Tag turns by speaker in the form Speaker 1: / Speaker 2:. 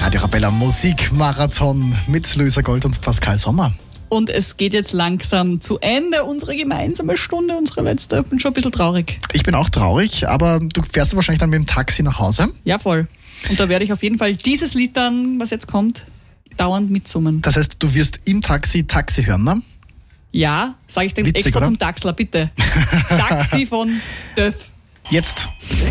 Speaker 1: Radio Arabella Musikmarathon mit Luisa Gold und Pascal Sommer.
Speaker 2: Und es geht jetzt langsam zu Ende, unsere gemeinsame Stunde, unsere letzte. Ich bin schon ein bisschen traurig.
Speaker 1: Ich bin auch traurig, aber du fährst wahrscheinlich dann mit dem Taxi nach Hause.
Speaker 2: Ja, voll. Und da werde ich auf jeden Fall dieses Lied dann, was jetzt kommt, dauernd mitsummen.
Speaker 1: Das heißt, du wirst im Taxi hören, ne?
Speaker 2: Ja, sage ich dann
Speaker 1: Witzig,
Speaker 2: extra
Speaker 1: oder?
Speaker 2: zum Taxler, bitte. Taxi von Döff.
Speaker 1: Jetzt.